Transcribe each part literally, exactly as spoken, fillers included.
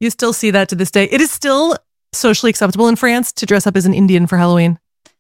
You still see that to this day. It is still socially acceptable in France to dress up as an Indian for Halloween.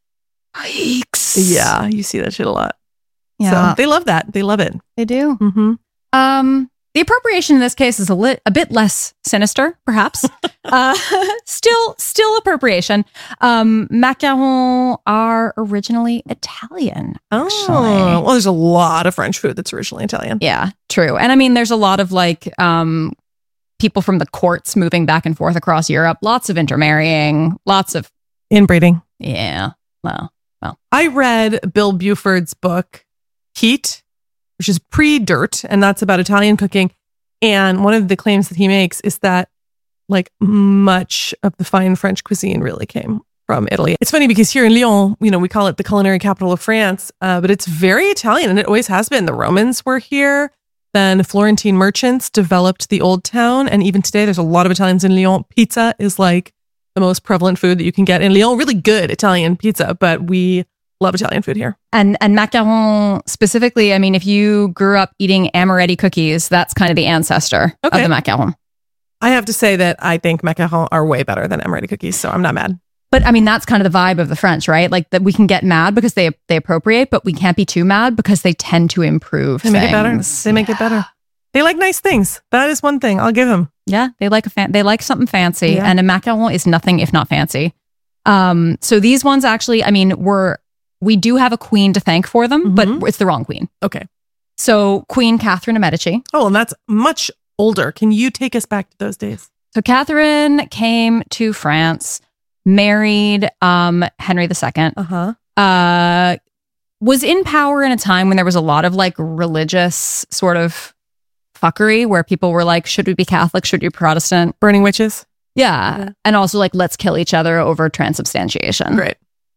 Yikes. Yeah, you see that shit a lot. Yeah. So they love that. They love it. They do. Mm-hmm. Um, the appropriation in this case is a, lit, a bit less sinister, perhaps. uh, still, still appropriation. Um, macarons are originally Italian. Actually. Oh, well, there's a lot of French food that's originally Italian. Yeah, true. And I mean, there's a lot of like um, people from the courts moving back and forth across Europe. Lots of intermarrying. Lots of Inbreeding. Yeah. Well, well. I read Bill Buford's book, Heat, which is pre-Dirt, and that's about Italian cooking. And one of the claims that he makes is that like much of the fine French cuisine really came from Italy. It's funny because here in Lyon, you know, we call it the culinary capital of France, uh, but it's very Italian and it always has been. The Romans were here. Then Florentine merchants developed the old town. And even today, there's a lot of Italians in Lyon. Pizza is like the most prevalent food that you can get in Lyon. Really good Italian pizza, but we love Italian food here. And and macaron specifically, I mean, if you grew up eating amaretti cookies, that's kind of the ancestor Okay. of the macaron. I have to say that I think macarons are way better than amaretti cookies, so I'm not mad. But I mean, that's kind of the vibe of the French, right? Like that we can get mad because they they appropriate, but we can't be too mad because they tend to improve They things. make it better. They make it better. They like nice things. That is one thing I'll give them. Yeah, they like a fan- they like something fancy, Yeah. and a macaron is nothing if not fancy. Um, so these ones actually, I mean, we're we do have a queen to thank for them, Mhm. but it's the wrong queen. Okay. So Queen Catherine of Medici. Oh, and that's much older. Can you take us back to those days? So Catherine came to France, married um, Henry the Second. Uh-huh. Uh, was in power in a time when there was a lot of like religious sort of fuckery where people were like, should we be Catholic? Should we be Protestant? Burning witches. Yeah. Yeah. And also like, let's kill each other over transubstantiation. Great.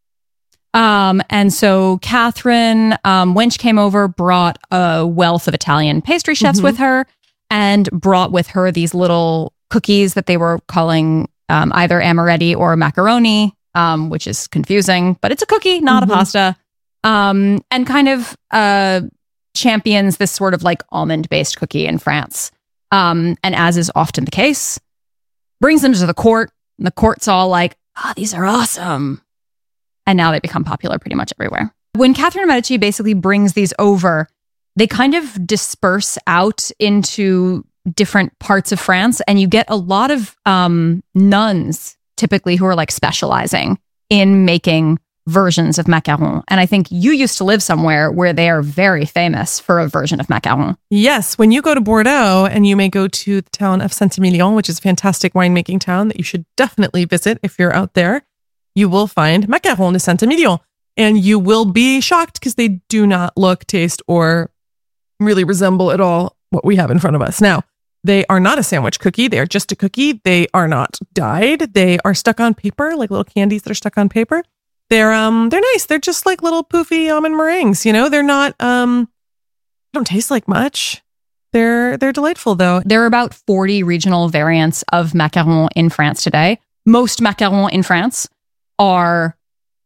Um, and so Catherine, um, when she came over, brought a wealth of Italian pastry chefs Mhm. with her and brought with her these little cookies that they were calling um, either amaretti or macaroni, um, which is confusing, but it's a cookie, not Mhm. a pasta. Um, and kind of uh, champions this sort of like almond-based cookie in France. Um, and as is often the case, brings them to the court. And the court's all like, ah, these are awesome. And now they become popular pretty much everywhere. When Catherine of Medici basically brings these over, they kind of disperse out into different parts of France. And you get a lot of um, nuns typically who are like specializing in making versions of macaron. And I think you used to live somewhere where they are very famous for a version of macaron. Yes, when you go to Bordeaux, and you may go to the town of Saint-Emilion, which is a fantastic winemaking town that you should definitely visit if you're out there, you will find macaron de Saint-Emilion. And you will be shocked because they do not look, taste, or really resemble at all what we have in front of us. Now, they are not a sandwich cookie. They are just a cookie. They are not dyed. They are stuck on paper, like little candies that are stuck on paper. They're um they're nice. They're just like little poofy almond meringues, you know? They're not um don't taste like much. They're they're delightful though. There are about forty regional variants of macaron in France today. Most macarons in France are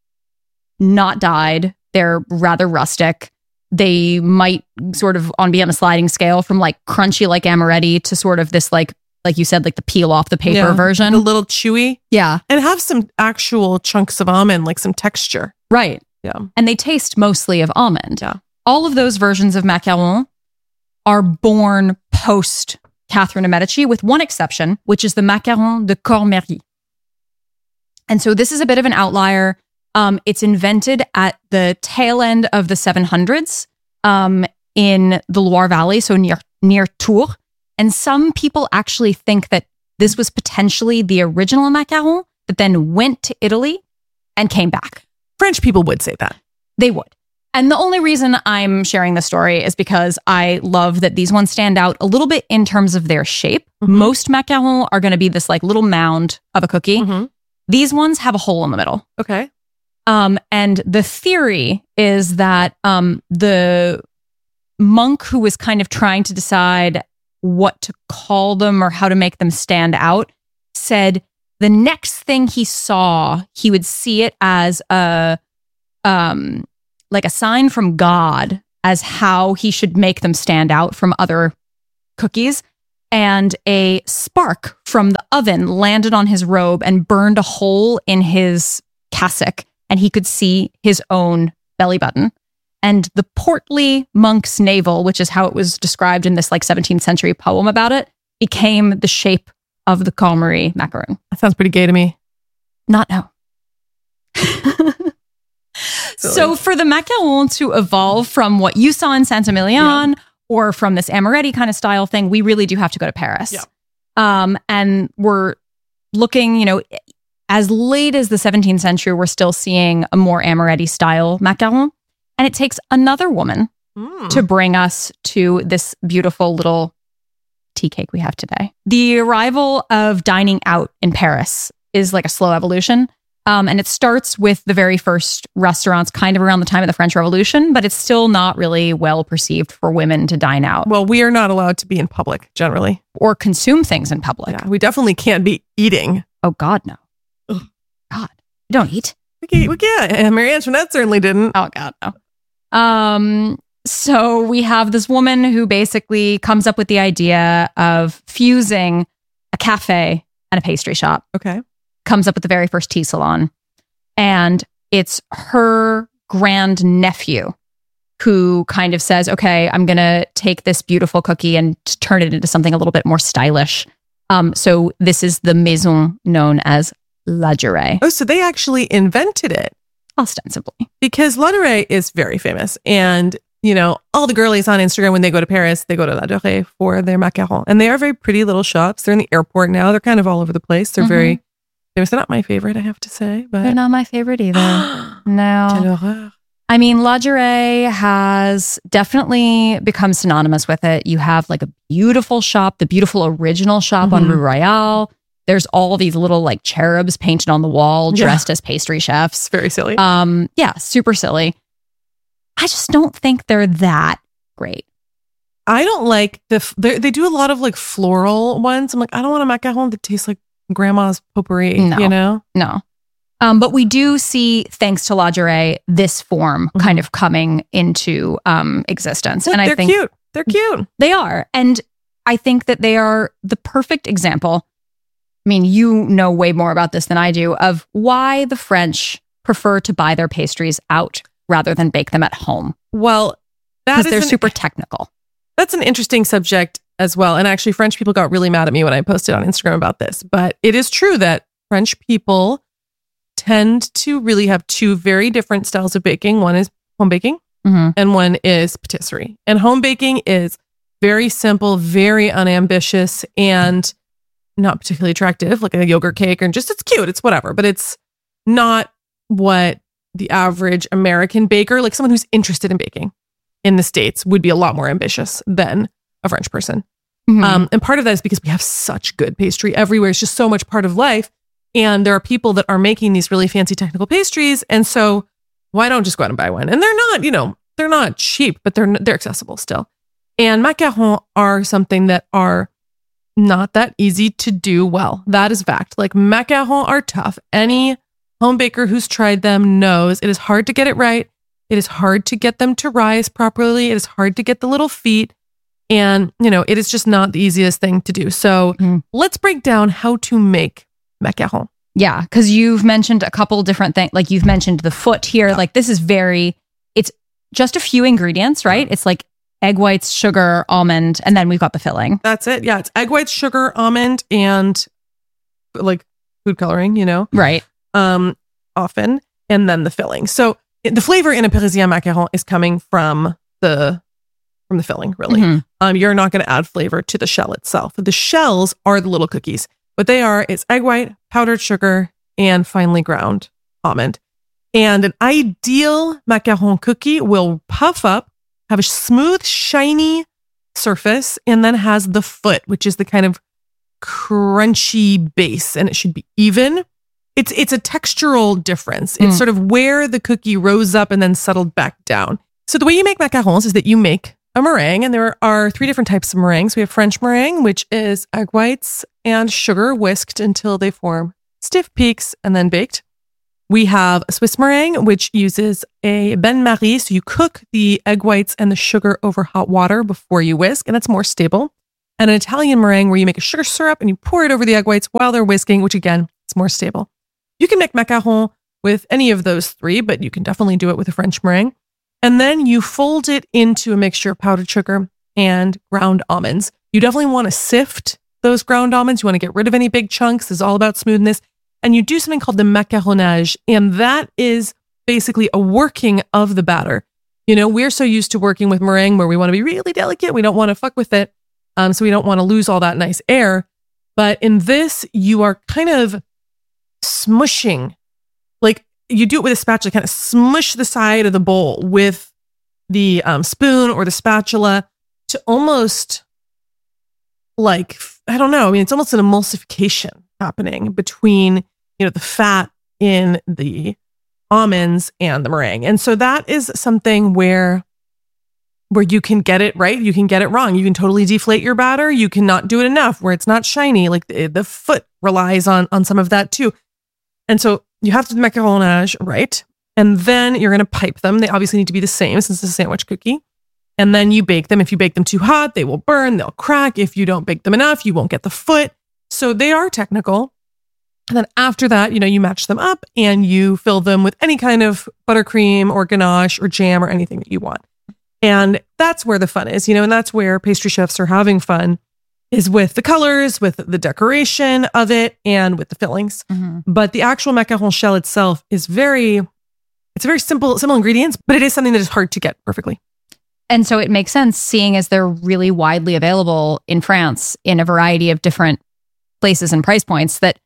not dyed. They're rather rustic. They might sort of on be on a sliding scale from like crunchy like amaretti to sort of this like like you said, like the peel off the paper Yeah, version. a little chewy. Yeah. And have some actual chunks of almond, like some texture. Right. Yeah. And they taste mostly of almond. Yeah. All of those versions of macaron are born post Catherine of Medici, with one exception, which is the macaron de Cormery. And so this is a bit of an outlier. Um, it's invented at the tail end of the seven hundreds um, in the Loire Valley, so near near Tours. And some people actually think that this was potentially the original macaron that then went to Italy and came back. French people would say that. They would. And the only reason I'm sharing this story is because I love that these ones stand out a little bit in terms of their shape. Mhm. Most macarons are going to be this like little mound of a cookie. Mm-hmm. These ones have a hole in the middle. Okay. Um, and the theory is that um, the monk who was kind of trying to decide what to call them or how to make them stand out said the next thing he saw, he would see it as a um, like a sign from God as how he should make them stand out from other cookies. and a spark from the oven landed on his robe and burned a hole in his cassock, and he could see his own belly button. And the portly monk's navel, which is how it was described in this like seventeenth century poem about it, became the shape of the Carl Marie macaroon. That sounds pretty gay to me. Not no. So for the macaron to evolve from what you saw in Saint-Emilion, yeah, or from this amaretti kind of style thing, we really do have to go to Paris. Yeah. Um, and we're looking, you know, as late as the seventeenth century, we're still seeing a more amaretti style macaron. And it takes another woman mm. to bring us to this beautiful little tea cake we have today. The arrival of dining out in Paris is like a slow evolution. Um, and it starts with the very first restaurants kind of around the time of the French Revolution, but it's still not really well perceived for women to dine out. Well, we are not allowed to be in public generally. Or consume things in public. Yeah, we definitely can't be eating. Oh, God, no. Ugh. God, you don't eat. We can't. We can't. And Marie Antoinette certainly didn't. Oh, God, no. Um, so we have this woman who basically comes up with the idea of fusing a cafe and a pastry shop. Okay. Comes up with the very first tea salon. And it's her grand nephew who kind of says, okay, I'm going to take this beautiful cookie and turn it into something a little bit more stylish. Um, so this is the maison known as La Durée. Oh, so they actually invented it. Ostensibly. Because La Durée is very famous. And, you know, all the girlies on Instagram, when they go to Paris, they go to La Durée for their macarons. And they are very pretty little shops. They're in the airport now. They're kind of all over the place. They're mm-hmm. very... They're not my favorite, I have to say. But they're not my favorite either. No. I mean, La Durée has definitely become synonymous with it. You have like a beautiful shop, the beautiful original shop mm-hmm. on Rue Royale. There's all these little like cherubs painted on the wall, dressed yeah. as pastry chefs. Very silly. Um, yeah, super silly. I just don't think they're that great. I don't like the, they do a lot of like floral ones. I'm like, I don't want a macaron that tastes like grandma's potpourri, no, you know? No. Um, but we do see, thanks to La Durée, this form mm-hmm. kind of coming into um, existence. Look, and I they're think cute. They're cute. They are. And I think that they are the perfect example. I mean, you know way more about this than I do, of why the French prefer to buy their pastries out rather than bake them at home. Well, because they're an, super technical. That's an interesting subject as well. And actually, French people got really mad at me when I posted on Instagram about this. But it is true that French people tend to really have two very different styles of baking. One is home baking mm-hmm. and one is patisserie. And home baking is very simple, very unambitious, and not particularly attractive, like a yogurt cake, or just it's cute, it's whatever. But it's not what the average American baker, like someone who's interested in baking in the States, would be a lot more ambitious than a French person. Mm-hmm. Um, and part of that is because we have such good pastry everywhere. It's just so much part of life. And there are people that are making these really fancy technical pastries. And so why don't just go out and buy one? And they're not, you know, they're not cheap, but they're they're accessible still. And macarons are something that are not that easy to do well. That is fact. Like macarons are tough. Any home baker who's tried them knows it is hard to get it right. It is hard to get them to rise properly. It is hard to get the little feet. And, you know, it is just not the easiest thing to do. So mm. let's break down how to make macaron. Yeah, because you've mentioned a couple different things. Like you've mentioned the foot here. Yeah. Like this is very, it's just a few ingredients, right? It's like egg whites, sugar, almond, and then we've got the filling. That's it. Yeah, it's egg whites, sugar, almond, and like food coloring, you know? Right. Um, often. And then the filling. So the flavor in a Parisien macaron is coming from the from the filling, really. Mm-hmm. Um, you're not going to add flavor to the shell itself. The shells are the little cookies. What they are is egg white, powdered sugar, and finely ground almond. And an ideal macaron cookie will puff up, have a smooth, shiny surface, and then has the foot, which is the kind of crunchy base, and it should be even. It's it's a textural difference. It's mm. sort of where the cookie rose up and then settled back down. So the way you make macarons is that you make a meringue, and there are three different types of meringues. We have French meringue, which is egg whites and sugar whisked until they form stiff peaks and then baked. We have a Swiss meringue, which uses a bain-marie, so you cook the egg whites and the sugar over hot water before you whisk, and it's more stable. and an Italian meringue where you make a sugar syrup and you pour it over the egg whites while they're whisking, which again, it's more stable. You can make macarons with any of those three, but you can definitely do it with a French meringue. And then you fold it into a mixture of powdered sugar and ground almonds. You definitely want to sift those ground almonds. You want to get rid of any big chunks. It's all about smoothness. And you do something called the macaronnage. And that is basically a working of the batter. You know, we're so used to working with meringue where we want to be really delicate. We don't want to fuck with it. Um, so we don't want to lose all that nice air. But in this, you are kind of smushing, like you do it with a spatula, kind of smush the side of the bowl with the um, spoon or the spatula to almost like, I don't know. I mean, it's almost an emulsification happening between, you know, the fat in the almonds and the meringue. And so that is something where where you can get it right, you can get it wrong. You can totally deflate your batter. You cannot do it enough where it's not shiny. Like the, the foot relies on on some of that too. And so you have to do the macaronnage right. And then you're going to pipe them. They obviously need to be the same since it's a sandwich cookie. And then you bake them. If you bake them too hot, they will burn, they'll crack. If you don't bake them enough, you won't get the foot. So they are technical. And then after that, you know, you match them up and you fill them with any kind of buttercream or ganache or jam or anything that you want. And that's where the fun is, you know, and that's where pastry chefs are having fun, is with the colors, with the decoration of it, and with the fillings. Mm-hmm. But the actual macaron shell itself is very, it's a very simple, simple ingredients, but it is something that is hard to get perfectly. And so it makes sense, seeing as they're really widely available in France in a variety of different places and price points, that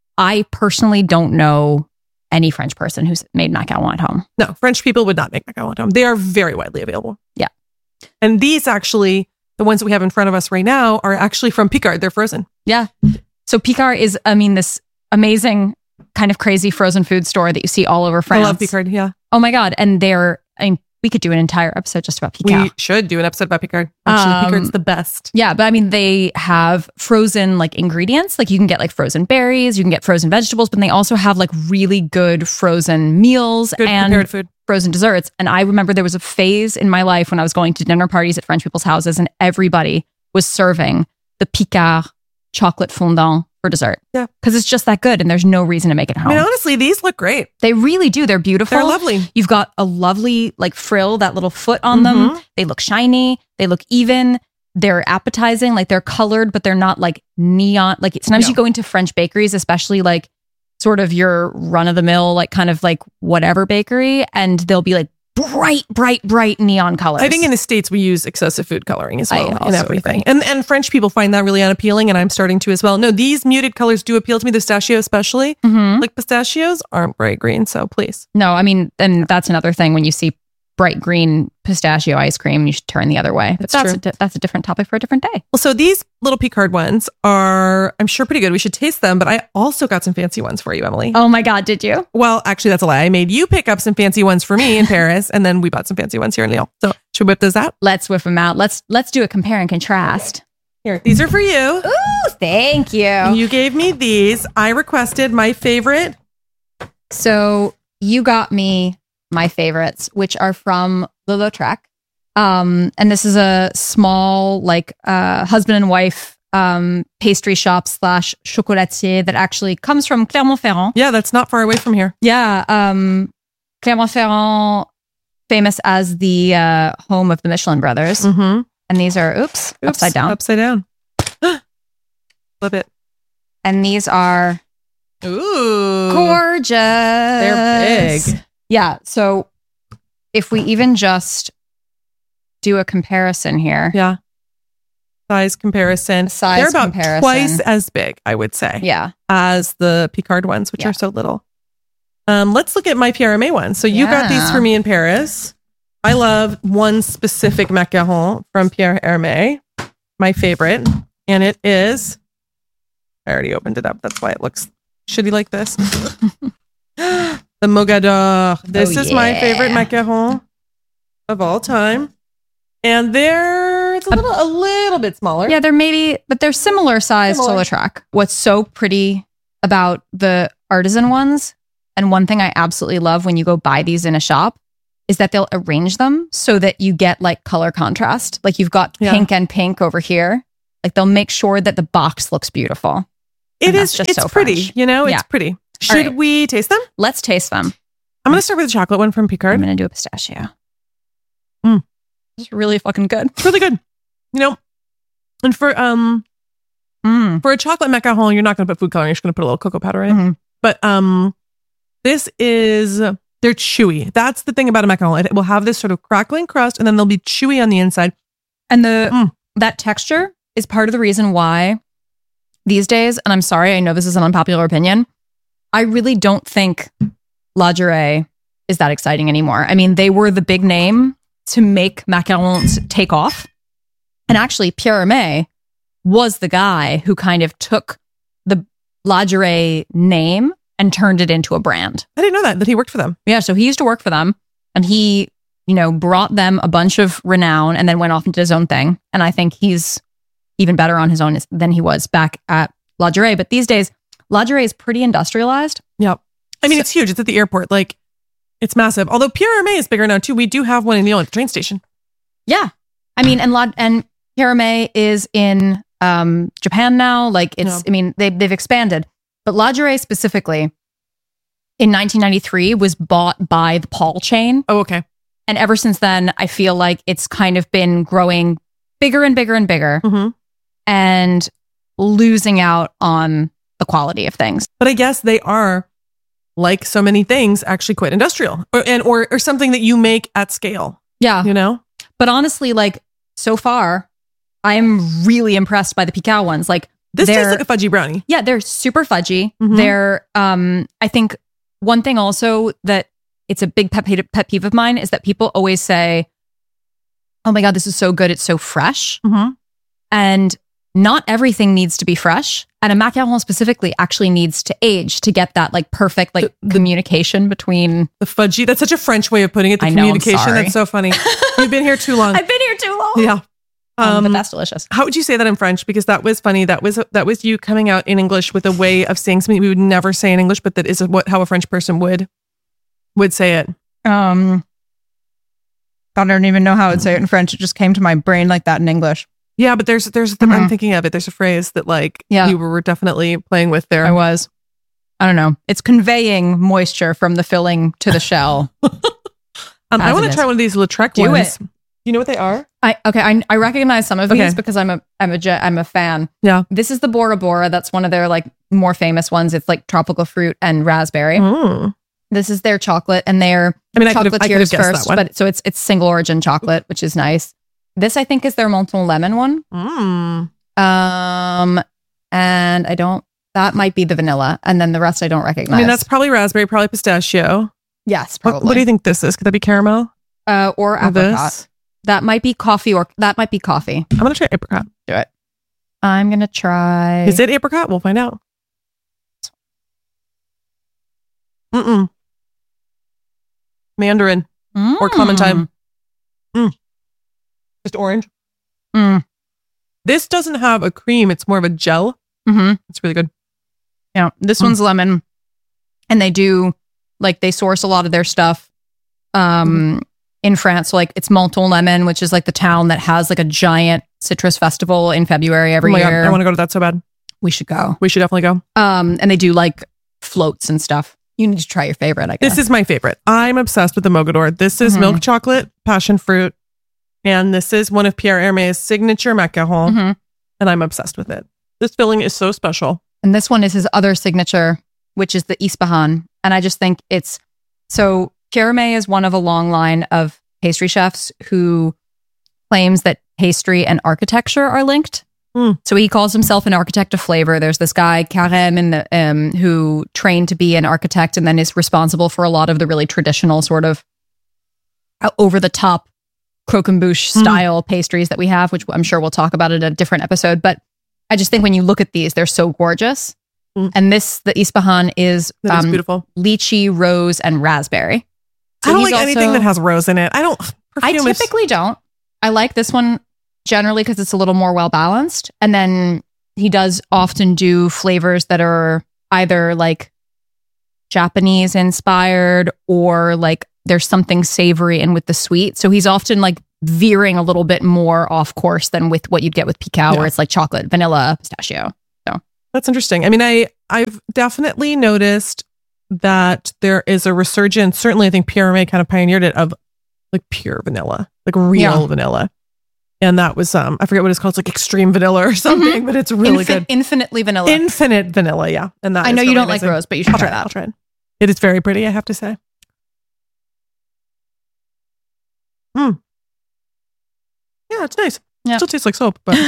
I personally don't know any French person who's made macaron at home. No, French people would not make macaron at home. They are very widely available. Yeah. And these actually, the ones that we have in front of us right now, are actually from Picard. They're frozen. Yeah. So Picard is, I mean, this amazing kind of crazy frozen food store that you see all over France. I love Picard, yeah. Oh my God. And they're, I mean, we could do an entire episode just about Picard. We should do an episode about Picard. Actually, um, Picard's the best. Yeah, but I mean, they have frozen like ingredients. Like you can get like frozen berries, you can get frozen vegetables, but they also have like really good frozen meals good and prepared food. Frozen desserts. And I remember there was a phase in my life when I was going to dinner parties at French people's houses and everybody was serving the Picard chocolate fondant for dessert. Yeah. Because it's just that good and there's no reason to make it at home. I mean, honestly, these look great. They really do. They're beautiful. They're lovely. You've got a lovely like frill, that little foot on mm-hmm. them. They look shiny. They look even. They're appetizing. Like they're colored, but they're not like neon. Like sometimes no. you go into French bakeries, especially like sort of your run of the mill, like kind of like whatever bakery, and they'll be like bright, bright, bright neon colors. I think in the States we use excessive food coloring as well I in everything. And and French people find that really unappealing, and I'm starting to as well. No, these muted colors do appeal to me, the pistachio especially. Mm-hmm. Like pistachios aren't bright green, so please. No, I mean, and that's another thing. When you see bright green pistachio ice cream, you should turn the other way. But that's that's true. A di- that's a different topic for a different day. Well, so these little Picard ones are, I'm sure, pretty good. We should taste them, but I also got some fancy ones for you, Emily. Oh my God, did you? Well, actually, that's a lie. I made you pick up some fancy ones for me in Paris, and then we bought some fancy ones here in Lyon. So should we whip those out? Let's whip them out. Let's let's do a compare and contrast. Here, these are for you. Ooh, thank you. You gave me these. I requested my favorite. So you got me my favorites, which are from Le Lautrec. Um, and this is a small, like, uh, husband and wife um, pastry shop slash chocolatier that actually comes from Clermont-Ferrand. Yeah, that's not far away from here. Yeah. Um, Clermont-Ferrand, famous as the uh, home of the Michelin brothers. Mm-hmm. And these are, oops, oops, upside down. Upside down. Flip it. And these are ooh gorgeous. They're big. Yeah. So if we even just do a comparison here. Yeah. Size comparison. Size They're about comparison. twice as big, I would say. Yeah. As the Picard ones, which yeah. are so little. Um, let's look at my Pierre Hermé ones. So you yeah. got these for me in Paris. I love one specific macaron from Pierre Hermé, my favorite. And it is, I already opened it up. That's why it looks shitty like this. The Mogador. This oh, is yeah. my favorite macaron of all time. And they're it's a little a little bit smaller. Yeah, they're maybe, but they're similar size similar. to Lautrec. What's so pretty about the artisan ones, and one thing I absolutely love when you go buy these in a shop, is that they'll arrange them so that you get like color contrast. Like you've got yeah. pink and pink over here, Like they'll make sure that the box looks beautiful. It And is. that's just It's so pretty. French. You know, it's Yeah. pretty. All Should right. we taste them? Let's taste them. I'm going to start with the chocolate one from I'm Picard. going to do a pistachio. Mm. It's really fucking good. It's really good. You know, and for um Mm. for a chocolate macaron, you're not going to put food coloring. You're just going to put a little cocoa powder in it. Mhm. But um, this is they're chewy. That's the thing about a macaron. It will have this sort of crackling crust, and then they'll be chewy on the inside. And the Mm. that texture is part of the reason why these days, and I'm sorry, I know this is an unpopular opinion, I really don't think La Durée is that exciting anymore. I mean, they were the big name to make macarons take off. And actually, Pierre Hermé was the guy who kind of took the La Durée name and turned it into a brand. I didn't know that that he worked for them. Yeah, so he used to work for them, and he, you know, brought them a bunch of renown and then went off and did his own thing. And I think he's even better on his own than he was back at La Durée. But these days, La Durée is pretty industrialized. Yep. I mean, So- it's huge. It's at the airport. Like, it's massive. Although Pierre Hermé is bigger now too. We do have one in Lyon at the train station. Yeah. I mean, and La, and Pierre Hermé is in um, Japan now. Like it's, Yeah. I mean, they, they've expanded. But La Durée specifically in nineteen ninety-three was bought by the Paul chain. Oh, okay. And ever since then, I feel like it's kind of been growing bigger and bigger and bigger hmm and losing out on the quality of things. But I guess they are, like so many things, actually quite industrial, or and or or something that you make at scale. Yeah. You know. But honestly, like so far, I'm really impressed by the Picard ones. Like This they're, tastes like a fudgy brownie. yeah, they're super fudgy. Mhm. They're, um, I think one thing also that it's a big pet peeve, pet peeve of mine is that people always say, oh my God, this is so good. It's so fresh. Mm-hmm. And not everything needs to be fresh. And a macaron specifically actually needs to age to get that like perfect like The- the- communication between. The fudgy. That's such a French way of putting it. The I know, I'm communication. sorry. That's so funny. You've been here too long. I've been here too long. yeah. Um, but Um, that's delicious. how would you say that in French? Because that was funny. That was that was you coming out in English with a way of saying something we would never say in English, but that is what how a French person would would say it. Um, I don't even know how I would say it in French. It just came to my brain like that in English. Yeah, but there's there's Mhm. I'm thinking of it. There's a phrase that like Yeah. you were definitely playing with there. I was. I don't know. It's conveying moisture from the filling to the shell. Um, I As want it to is. try one of these Lautrec Do ones. You know what they are? I okay. I, I recognize some of Okay. these because I'm a I'm a je- I'm a fan. Yeah. This is the Bora Bora. That's one of their like more famous ones. It's like tropical fruit and raspberry. Mm. This is their chocolate and their I mean, I could have I could have chocolatiers guessed first, that one. but so it's it's single origin chocolate, which is nice. This I think is their Menton lemon one. Mm. Um, and I don't. That might be the vanilla, and then the rest I don't recognize. I mean, that's probably raspberry, probably pistachio. yes, What, probably. what do you think this is? Could that be caramel? Uh, or Or apricot. this? That might be coffee, or that might be coffee. I'm gonna try apricot. Do it. I'm gonna try. Is it apricot? We'll find out. Mm-mm. Mandarin or clementine. Just orange. Mm. This doesn't have a cream. It's more of a gel. Mm-hmm. It's really good. Yeah, this Mm. one's lemon, and they do like they source a lot of their stuff um in France. So like it's Menton Lemon, which is like the town that has like a giant citrus festival in February every oh my year. God, I want to go to that so bad. We should go. We should definitely go. Um, and they do like floats and stuff. You need to try your favorite, I guess. This is my favorite. I'm obsessed with the Mogador. This is Mhm. milk chocolate, passion fruit, and this is one of Pierre Hermé's signature macarons, Mhm. and I'm obsessed with it. This filling is so special. And this one is his other signature, which is the Ispahan. And I just think it's so Pierre Hermé is one of a long line of pastry chefs who claims that pastry and architecture are linked. Mm. So he calls himself an architect of flavor. There's this guy, Carême, in the, um, who trained to be an architect and then is responsible for a lot of the really traditional sort of over the top croquembouche Mm. style pastries that we have, which I'm sure we'll talk about in a different episode. But I just think when you look at these, they're so gorgeous. Mm. And this, the Ispahan, is, That is um, beautiful. lychee, rose, and raspberry. So I don't he's like anything also- that has rose in it. I don't. I Perfume is- typically don't. I like this one generally because it's a little more well balanced. And then he does often do flavors that are either like Japanese inspired or like there's something savory in with the sweet. So he's often like veering a little bit more off course than with what you'd get with Picao, Yeah. where it's like chocolate, vanilla, pistachio. So That's interesting. I mean, I, I've definitely noticed that there is a resurgence. Certainly, I think Pierre Hermé kind of pioneered it, of like pure vanilla, like real Yeah. vanilla. And that was, um, I forget what it's called. It's like extreme vanilla or something, but it's really Infin- good. Infinitely vanilla. Infinite vanilla, yeah. And that I is know you really don't amazing. like rose, but you should I'll try try it. that. I'll try it. It is very pretty, I have to say. Hmm. Yeah, it's nice. Yeah. Still tastes like soap, but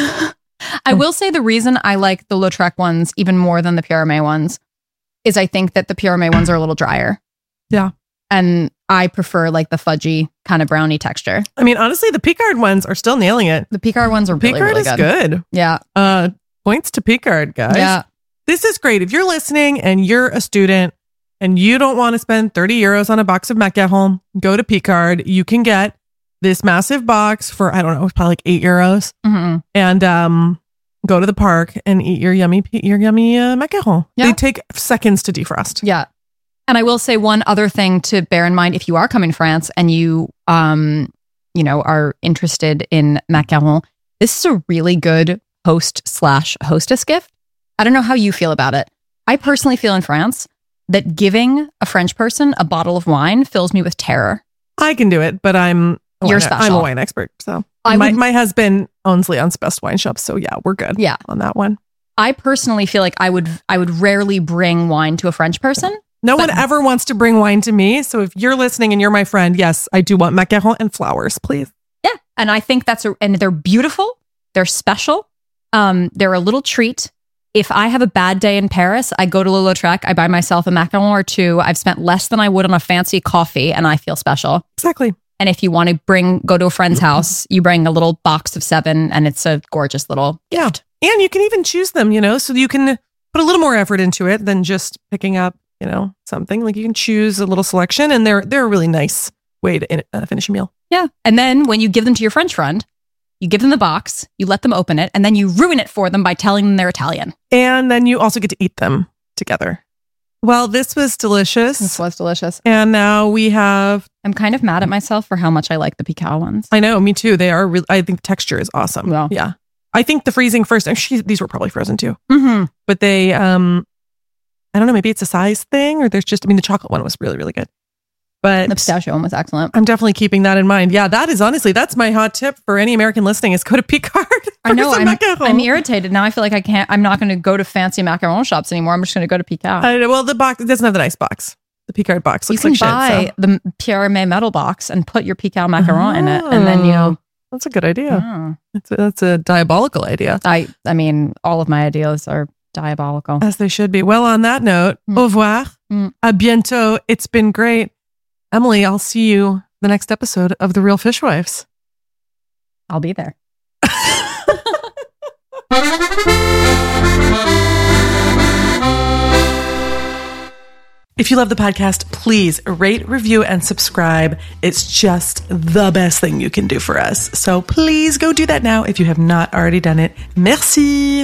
I will say the reason I like the Lautrec ones even more than the Pierre Hermé ones is I think that the Pierre Hermé ones are a little drier. Yeah. And I prefer like the fudgy kind of brownie texture. I mean, honestly, the Picard ones are still nailing it. The Picard ones are really, Picard really is good. good. Yeah. Uh, points to Picard, guys. Yeah. This is great. If you're listening and you're a student and you don't want to spend thirty euros on a box of macaron, go to Picard. You can get this massive box for, I don't know, it's probably like eight euros. Mm-hmm. And um, go to the park and eat your yummy, your yummy uh, macaron. Yeah. They take seconds to defrost. Yeah. And I will say one other thing to bear in mind if you are coming to France and you, um, you know, are interested in macaron, this is a really good host slash hostess gift. I don't know how you feel about it. I personally feel in France that giving a French person a bottle of wine fills me with terror. I can do it, but I'm a You're wine, special. I'm a wine expert. So I my, would- my husband owns Leon's Best Wine Shop. So yeah, we're good Yeah. on that one. I personally feel like I would I would rarely bring wine to a French person. No But- one ever wants to bring wine to me. So if you're listening and you're my friend, yes, I do want macaron and flowers, please. Yeah. And I think that's a, and they're beautiful. They're special. Um, they're a little treat. If I have a bad day in Paris, I go to Le Lautrec, I buy myself a macaron or two. I've spent less than I would on a fancy coffee and I feel special. Exactly. And if you want to bring, go to a friend's house, you bring a little box of seven and it's a gorgeous little Yeah. gift. And you can even choose them, you know, so you can put a little more effort into it than just picking up, you know, something. Like you can choose a little selection and they're they're a really nice way to uh, finish a meal. Yeah. And then when you give them to your French friend, you give them the box, you let them open it, and then you ruin it for them by telling them they're Italian. And then you also get to eat them together. Well, this was delicious. This was delicious. And now we have, I'm kind of mad at myself for how much I like the Picao ones. I know, me too. They are really, I think the texture is awesome. Yeah. Yeah. I think the freezing first, actually, these were probably frozen too, Mm-hmm. but they, um, I don't know, maybe it's a size thing or there's just, I mean, the chocolate one was really, really good. But The pistachio one was excellent. I'm definitely keeping that in mind. Yeah, that is honestly, that's my hot tip for any American listening is go to Picard. I know. for some I'm, macaron. I'm irritated now. I feel like I can't. I'm not going to go to fancy macaron shops anymore. I'm just going to go to Picao. I know, well, the box, it doesn't have the nice box. The Picard box you looks can like buy shit. So. the Pierre Hermé metal box and put your Picao macaron in it, and then you know. That's a good idea. Oh. That's, a, that's a diabolical idea. I. I mean, all of my ideas are diabolical. As they should be. Well, on that note, Mm. au revoir. Mm. A bientôt. It's been great. Emily, I'll see you the next episode of The Real Fishwives. I'll be there. If you love the podcast, please rate, review, and subscribe. It's just the best thing you can do for us. So please go do that now if you have not already done it. Merci.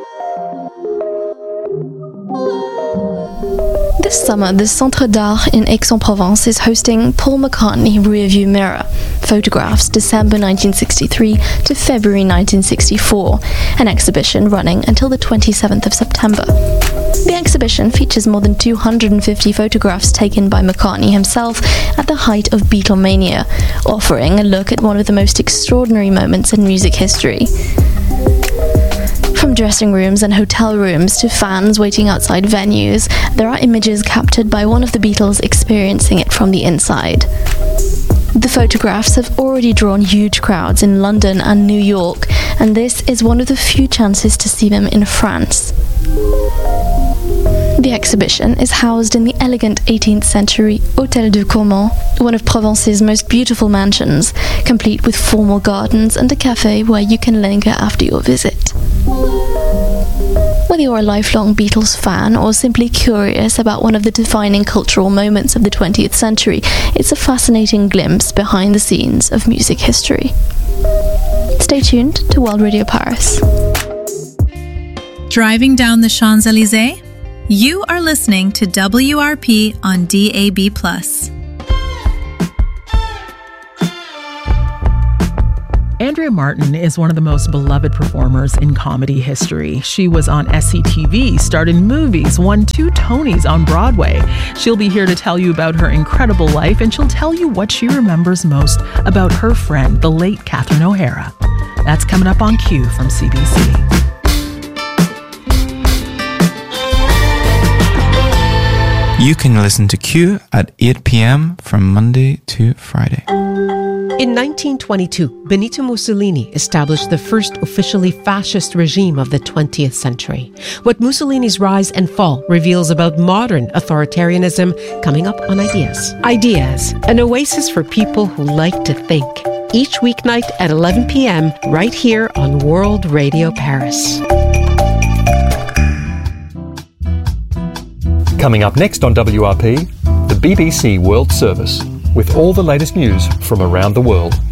This summer, the Centre d'Art in Aix-en-Provence is hosting Paul McCartney Rearview Mirror, Photographs December nineteen sixty-three to February nineteen sixty-four, an exhibition running until the twenty-seventh of September. The exhibition features more than two hundred fifty photographs taken by McCartney himself at the height of Beatlemania, offering a look at one of the most extraordinary moments in music history. From dressing rooms and hotel rooms to fans waiting outside venues, there are images captured by one of the Beatles experiencing it from the inside. The photographs have already drawn huge crowds in London and New York, and this is one of the few chances to see them in France. The exhibition is housed in the elegant eighteenth century Hôtel de Caumont, one of Provence's most beautiful mansions, complete with formal gardens and a cafe where you can linger after your visit. Whether you're a lifelong Beatles fan or simply curious about one of the defining cultural moments of the twentieth century, it's a fascinating glimpse behind the scenes of music history. Stay tuned to World Radio Paris. Driving down the Champs-Élysées? You are listening to W R P on D A B plus. Andrea Martin is one of the most beloved performers in comedy history. She was on S C T V, starred in movies, won two Tonys on Broadway. She'll be here to tell you about her incredible life, and she'll tell you what she remembers most about her friend, the late Catherine O'Hara. That's coming up on Q from C B C. You can listen to Q at eight p.m. from Monday to Friday. In nineteen twenty-two, Benito Mussolini established the first officially fascist regime of the twentieth century. What Mussolini's rise and fall reveals about modern authoritarianism, coming up on Ideas. Ideas, an oasis for people who like to think. Each weeknight at eleven p.m. right here on World Radio Paris. Coming up next on W R P, the B B C World Service, with all the latest news from around the world.